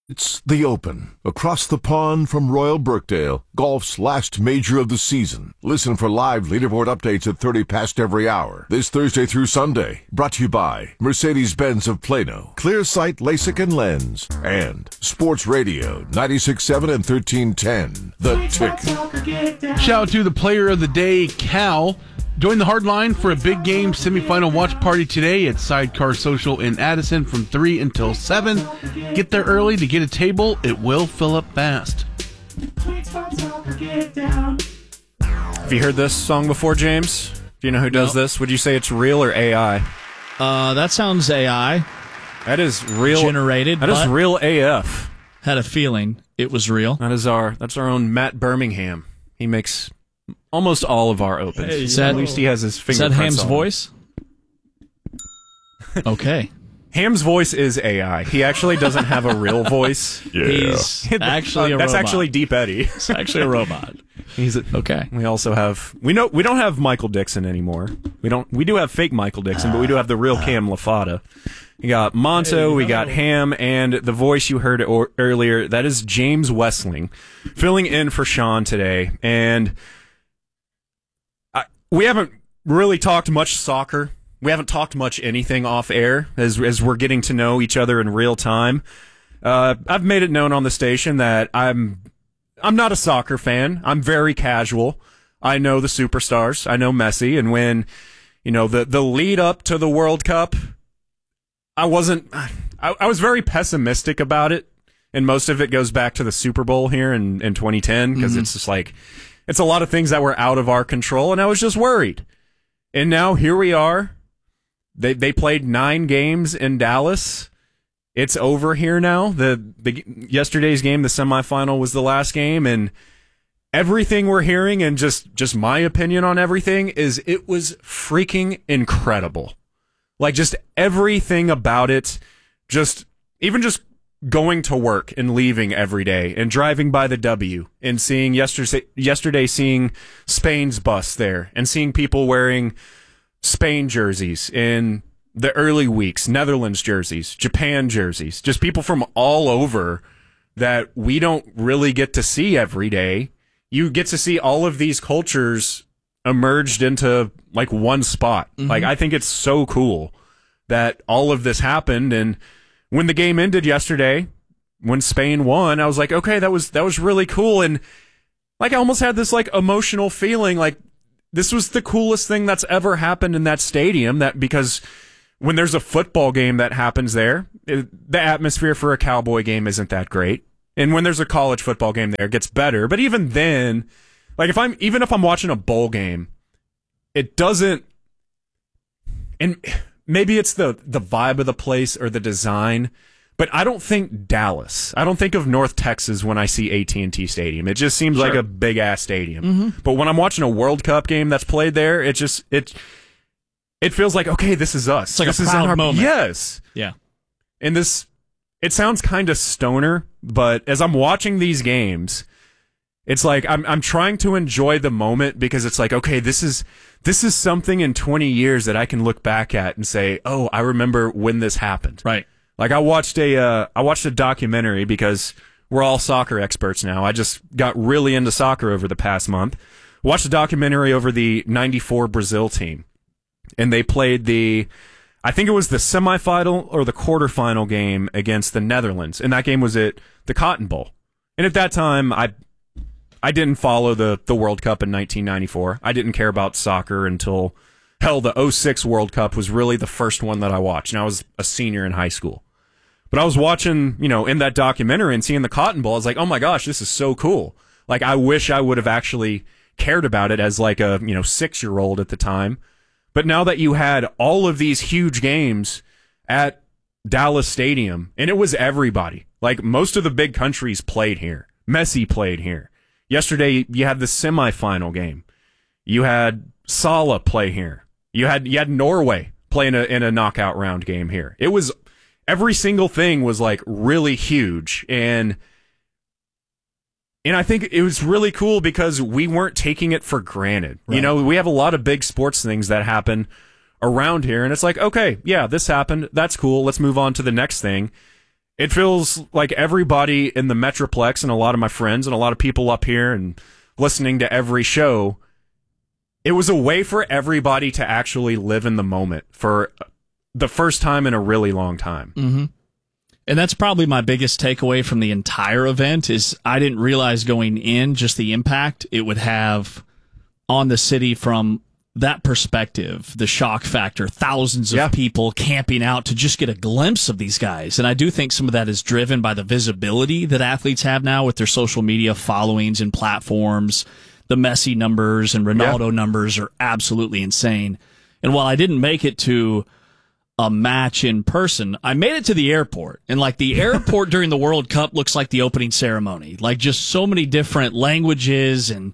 It's the Open, across the pond from Royal Birkdale, golf's last major of the season. Listen for live leaderboard updates at 30 past every hour. This Thursday through Sunday. Brought to you by Mercedes-Benz of Plano, Clearsight LASIK and Lens, and Sports Radio 96.7 and 1310. The Ticket. Shout out to the player of the day, Cal. Join the Hardline for a big game semifinal watch party today at Sidecar Social in Addison from 3 until 7. Get there early to get a table. It will fill up fast. Have you heard this song before, James? Do you know who does this? Would you say it's real or AI? That sounds AI. That is real. Generated. That is real AF. Had a feeling it was real. That's our own Matt Birmingham. He makes almost all of our opens. At least he has his fingerprints. Is that Ham's on voice? Okay. Ham's voice is AI. He actually doesn't have a real voice. He's actually a robot. That's actually Deep Eddy. It's actually a robot. Okay. We also have we don't have Michael Dixon anymore. We do have fake Michael Dixon, but we do have the real Cam Lafata. We got Monto, we got Ham, and the voice you heard earlier, that is James Wessling, filling in for Sean today. And we haven't really talked much soccer. We haven't talked much anything off air as we're getting to know each other in real time. I've made it known on the station that I'm not a soccer fan. I'm very casual. I know the superstars. I know Messi. And when, the lead up to the World Cup, I was very pessimistic about it. And most of it goes back to the Super Bowl here in 2010, because it's just like, it's a lot of things that were out of our control, and I was just worried. And now here we are. They played 9 games in Dallas. It's over here now. The yesterday's game, the semifinal, was the last game, and everything we're hearing, and just my opinion on everything, is it was freaking incredible. Like, just everything about it, even just going to work and leaving every day and driving by the W and seeing yesterday seeing Spain's bus there and seeing people wearing Spain jerseys in the early weeks, Netherlands jerseys, Japan jerseys, just people from all over that we don't really get to see every day. You get to see all of these cultures emerged into like one spot. Mm-hmm. Like, I think it's so cool that all of this happened. And when the game ended yesterday, when Spain won, I was like, okay, that was really cool. And like, I almost had this like emotional feeling, like this was the coolest thing that's ever happened in that stadium. That because when there's a football game that happens there, the atmosphere for a Cowboy game isn't that great. And when there's a college football game there, it gets better. But even then, like if I'm watching a bowl game, it doesn't. And maybe it's the vibe of the place or the design, but I don't think Dallas. I don't think of North Texas when I see AT&T Stadium. It just seems like a big ass stadium. Mm-hmm. But when I'm watching a World Cup game that's played there, it feels like, okay, this is us. It's like this a proud moment. Yes. Yeah. And it sounds kind of stoner, but as I'm watching these games, it's like I'm trying to enjoy the moment, because it's like, okay, this is something in 20 years that I can look back at and say, oh, I remember when this happened. Right. Like I watched a documentary, because we're all soccer experts now. I just got really into soccer over the past month. Watched a documentary over the 94 Brazil team, and they played I think it was the semifinal or the quarterfinal game against the Netherlands, and that game was at the Cotton Bowl. And at that time, I didn't follow the World Cup in 1994. I didn't care about soccer until, hell, the 2006 World Cup was really the first one that I watched, and I was a senior in high school. But I was watching, in that documentary and seeing the Cotton Bowl, I was like, oh my gosh, this is so cool. Like, I wish I would have actually cared about it as like a, 6-year-old at the time. But now that you had all of these huge games at Dallas Stadium, and it was everybody. Like, most of the big countries played here. Messi played here. Yesterday, you had the semifinal game. You had Salah play here. You had Norway play in a knockout round game here. It was, every single thing was like really huge, and I think it was really cool because we weren't taking it for granted. Right. We have a lot of big sports things that happen around here, and it's like, okay, yeah, this happened. That's cool. Let's move on to the next thing. It feels like everybody in the Metroplex and a lot of my friends and a lot of people up here and listening to every show, it was a way for everybody to actually live in the moment for the first time in a really long time. Mm-hmm. And that's probably my biggest takeaway from the entire event is I didn't realize going in just the impact it would have on the city from that perspective, the shock factor, thousands of people camping out to just get a glimpse of these guys. And I do think some of that is driven by the visibility that athletes have now with their social media followings and platforms. The Messi numbers and Ronaldo numbers are absolutely insane. And while I didn't make it to a match in person, I made it to the airport. And like the airport during the World Cup looks like the opening ceremony. Like just so many different languages and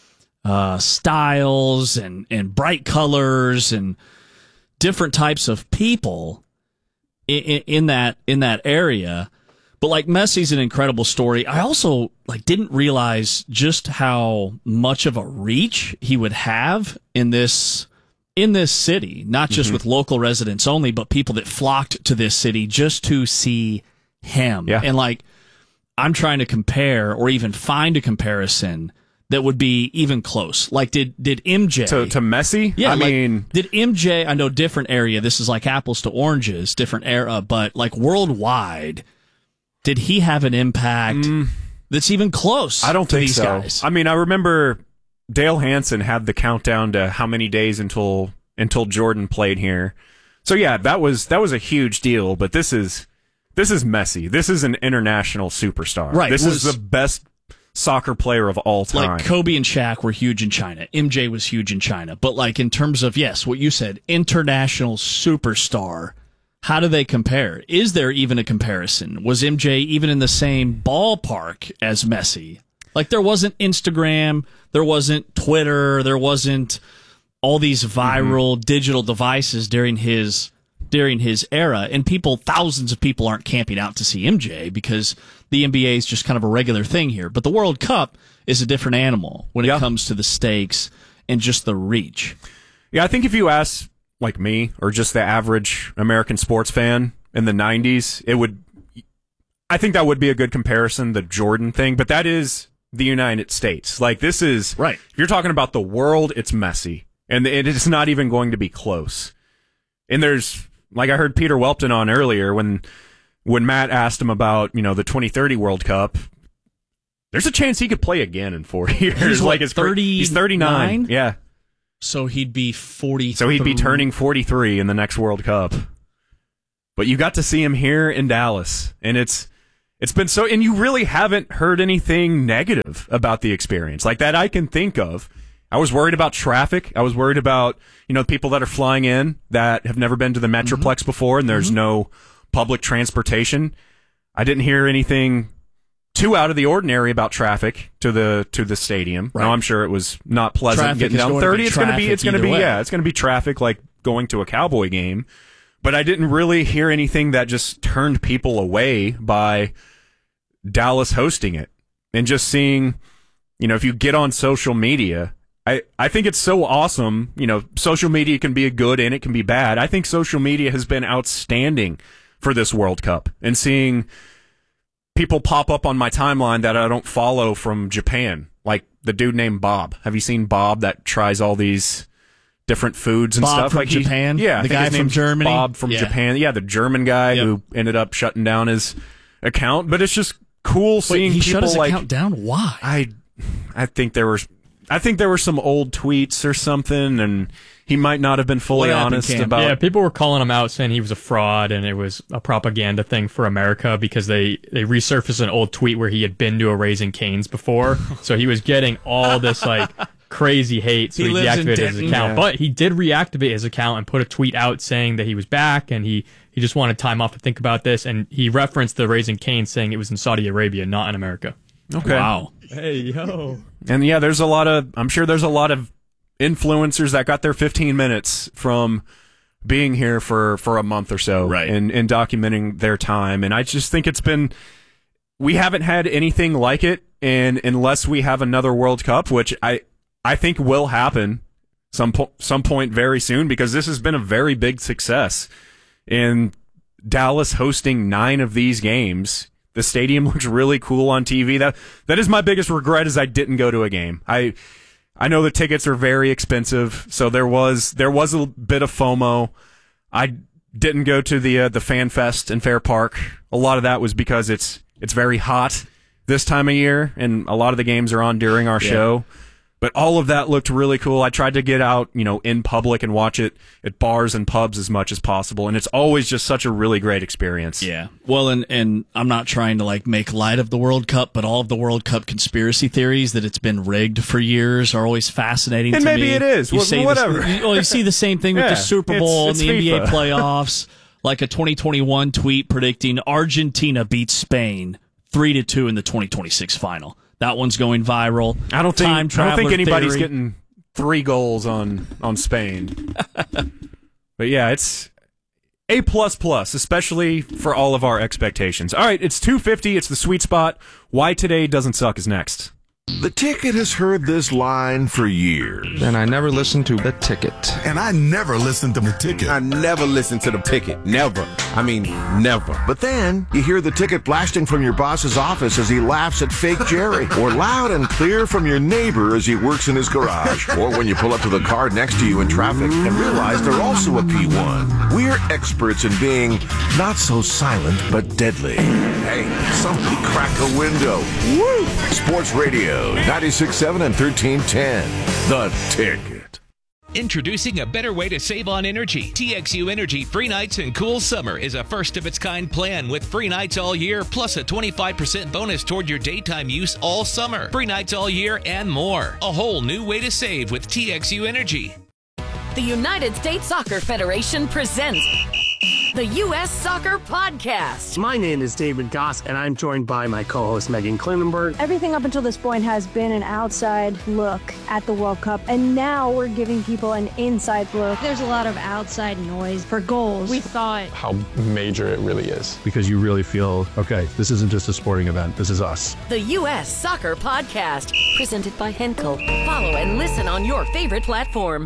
styles and bright colors and different types of people in that area. But like Messi's an incredible story. I also like didn't realize just how much of a reach he would have in this city, not just with local residents only, but people that flocked to this city just to see him. Yeah. And like, I'm trying to compare or even find a comparison that would be even close. Like, did MJ to Messi? Yeah, I mean, did MJ? I know different area. This is like apples to oranges, different era, but like worldwide, did he have an impact that's even close? I don't to think these so. guys? I mean, I remember Dale Hansen had the countdown to how many days until Jordan played here. So yeah, that was a huge deal. But this is Messi. This is an international superstar. Right. This is the best soccer player of all time. Like Kobe and Shaq were huge in China. MJ was huge in China. But like in terms of, yes, what you said, international superstar, how do they compare? Is there even a comparison? Was MJ even in the same ballpark as Messi? Like there wasn't Instagram, there wasn't Twitter, there wasn't all these viral digital devices during his era, and thousands of people aren't camping out to see MJ because the NBA is just kind of a regular thing here. But the World Cup is a different animal when it comes to the stakes and just the reach. Yeah, I think if you ask like me or just the average American sports fan in the 90s, I think that would be a good comparison, the Jordan thing, but that is the United States. Like this is right. If you're talking about the world, it's Messi, and it is not even going to be close. And there's, like I heard Peter Welpton on earlier when Matt asked him about, the 2030 World Cup, there's a chance he could play again in 4 years. He's like it's 30. He's 39. Yeah. So he'd be 40. So he'd be turning 43 in the next World Cup. But you got to see him here in Dallas, and it's been so, and you really haven't heard anything negative about the experience like that I can think of. I was worried about traffic. I was worried about, people that are flying in that have never been to the Metroplex before, and there's no public transportation. I didn't hear anything too out of the ordinary about traffic to the stadium. Right. Now, I'm sure it was not pleasant traffic getting down 30. It's going to be traffic like going to a Cowboy game. But I didn't really hear anything that just turned people away by Dallas hosting it. And just seeing, if you get on social media, I think it's so awesome. Social media can be good and it can be bad. I think social media has been outstanding for this World Cup. And seeing people pop up on my timeline that I don't follow from Japan, like the dude named Bob. Have you seen Bob that tries all these different foods and Bob stuff? From like Japan? Yeah. The guy from Germany? Bob from Japan. Yeah, the German guy who ended up shutting down his account. But it's just cool seeing he people shut his like account down? Why? I think there were some old tweets or something, and he might not have been fully honest about. Yeah, people were calling him out, saying he was a fraud and it was a propaganda thing for America because they resurfaced an old tweet where he had been to a Raising Cane's before, so he was getting all this like crazy hate. So he deactivated his account, but he did reactivate his account and put a tweet out saying that he was back and he just wanted time off to think about this, and he referenced the Raising Cane's, saying it was in Saudi Arabia, not in America. Okay. Wow. Hey, yo. And yeah, I'm sure there's a lot of influencers that got their 15 minutes from being here for a month or so, right, and documenting their time. And I just think we haven't had anything like it, and unless we have another World Cup, which I think will happen some point very soon, because this has been a very big success. And Dallas hosting 9 of these games. The stadium looks really cool on TV. That is my biggest regret, is I didn't go to a game. I know the tickets are very expensive, so there was a bit of FOMO. I didn't go to the Fan Fest in Fair Park. A lot of that was because it's very hot this time of year, and a lot of the games are on during our show. But all of that looked really cool. I tried to get out, in public and watch it at bars and pubs as much as possible. And it's always just such a really great experience. Yeah. Well, and I'm not trying to make light of the World Cup, but all of the World Cup conspiracy theories that it's been rigged for years are always fascinating and to me. And maybe it is. Whatever. You see the same thing with the Super Bowl and the NBA playoffs. Like a 2021 tweet predicting Argentina beats Spain 3-2 in the 2026 final. That one's going viral. I don't think anybody's theory. getting 3 goals on Spain. But yeah, it's A++, especially for all of our expectations. All right, it's 2:50. It's the sweet spot. Why Today Doesn't Suck is next. The Ticket has heard this line for years. And I never listened to The Ticket. And I never listened to The Ticket. I never listened to The Ticket. Never. I mean, never. But then you hear the Ticket blasting from your boss's office as he laughs at fake Jerry, or loud and clear from your neighbor as he works in his garage, or when you pull up to the car next to you in traffic and realize they're also a P1. We're experts in being not so silent but deadly. Hey, somebody crack a window. Woo! Sports Radio 96.7 and 1310. The Ticket. Introducing a better way to save on energy. TXU Energy Free Nights and Cool Summer is a first-of-its-kind plan with free nights all year, plus a 25% bonus toward your daytime use all summer. Free nights all year and more. A whole new way to save with TXU Energy. The United States Soccer Federation presents the U.S. Soccer Podcast. My name is David Goss, and I'm joined by my co-host Megan Klinenberg. Everything up until this point has been an outside look at the World Cup, and now we're giving people an inside look. There's a lot of outside noise for goals. We thought how major it really is. Because you really feel, okay, this isn't just a sporting event, this is us. The U.S. Soccer Podcast, presented by Henkel. Follow and listen on your favorite platform.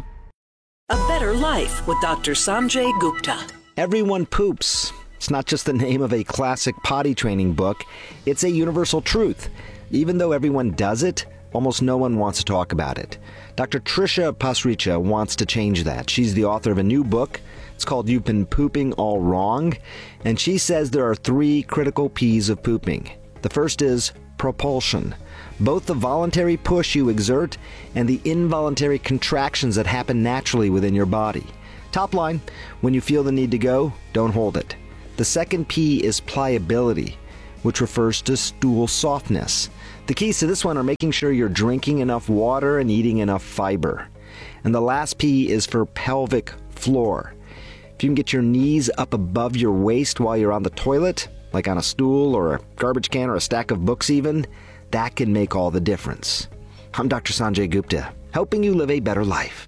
A Better Life with Dr. Sanjay Gupta. Everyone poops. It's not just the name of a classic potty training book. It's a universal truth. Even though everyone does it, almost no one wants to talk about it. Dr. Trisha Pasricha wants to change that. She's the author of a new book. It's called You've Been Pooping All Wrong. And she says there are 3 critical P's of pooping. The first is propulsion. Both the voluntary push you exert and the involuntary contractions that happen naturally within your body. Top line, when you feel the need to go, don't hold it. The second P is pliability, which refers to stool softness. The keys to this one are making sure you're drinking enough water and eating enough fiber. And the last P is for pelvic floor. If you can get your knees up above your waist while you're on the toilet, like on a stool or a garbage can or a stack of books even, that can make all the difference. I'm Dr. Sanjay Gupta, helping you live a better life.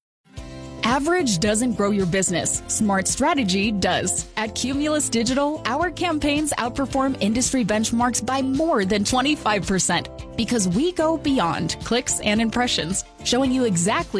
Average doesn't grow your business. Smart strategy does. At Cumulus Digital, our campaigns outperform industry benchmarks by more than 25% because we go beyond clicks and impressions, showing you exactly